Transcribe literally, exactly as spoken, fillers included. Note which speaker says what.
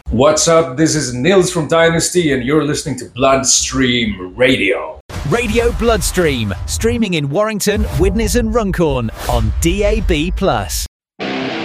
Speaker 1: What's up? This is Nils from Dynasty, and you're listening to Bloodstream Radio.
Speaker 2: Radio Bloodstream, streaming in Warrington, Widnes and Runcorn on D A B plus.